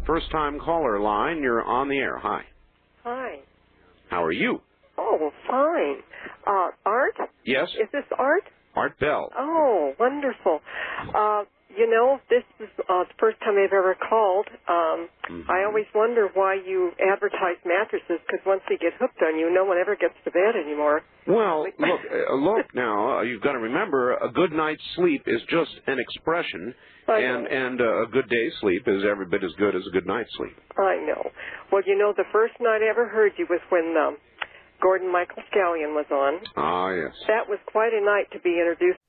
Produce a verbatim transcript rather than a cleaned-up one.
first-time caller line. You're on the air. Hi. Hi. How are you? Oh, fine. Uh, Art? Yes? Is this Art? Art Bell. Oh, wonderful. Uh, you know, this is uh, the first time I've ever called. Um, mm-hmm. I always wonder why you advertise mattresses, because once they get hooked on you, no one ever gets to bed anymore. Well, look, uh, look now, uh, you've got to remember, a good night's sleep is just an expression, I and, know. and uh, a good day's sleep is every bit as good as a good night's sleep. I know. Well, you know, the first night I ever heard you was when um, Gordon Michael Scallion was on. Ah, yes. That was quite a night to be introduced